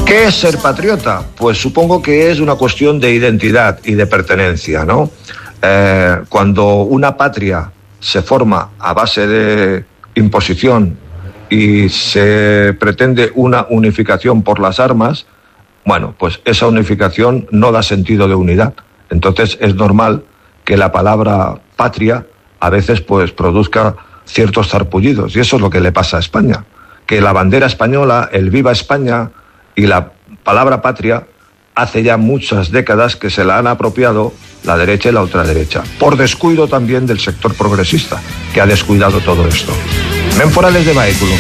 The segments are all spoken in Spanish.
¿Qué es ser patriota? Pues supongo que es una cuestión de identidad y de pertenencia, ¿no? Cuando una patria se forma a base de imposición y se pretende una unificación por las armas, bueno, pues esa unificación no da sentido de unidad. Entonces es normal que la palabra patria a veces pues produzca ciertos zarpullidos, y eso es lo que le pasa a España, que la bandera española, el Viva España y la palabra patria hace ya muchas décadas que se la han apropiado la derecha y la ultraderecha, por descuido también del sector progresista, que ha descuidado todo esto. Menforales de Vehículo.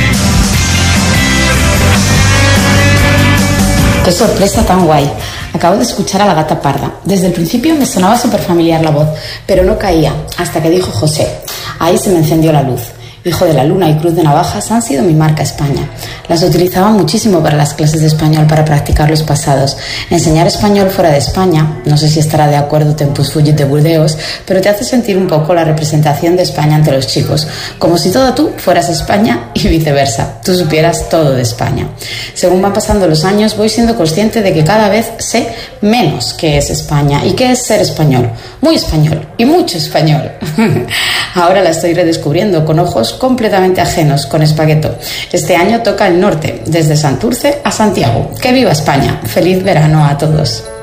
¡Qué sorpresa tan guay! Acabo de escuchar a La Gata Parda. Desde el principio me sonaba súper familiar la voz, pero no caía, hasta que dijo José. Ahí se me encendió la luz. Hijo de la Luna y Cruz de Navajas han sido mi marca España. Las utilizaba muchísimo para las clases de español para practicar los pasados. Enseñar español fuera de España, no sé si estará de acuerdo Tempus Fugit de Burdeos, pero te hace sentir un poco la representación de España ante los chicos, como si todo tú fueras España y viceversa, tú supieras todo de España. Según van pasando los años, voy siendo consciente de que cada vez sé menos qué es España y qué es ser español. Muy español y mucho español. Ahora la estoy redescubriendo con ojos completamente ajenos, con Espagueto. Este año toca el norte, desde Santurce a Santiago. ¡Que viva España! ¡Feliz verano a todos!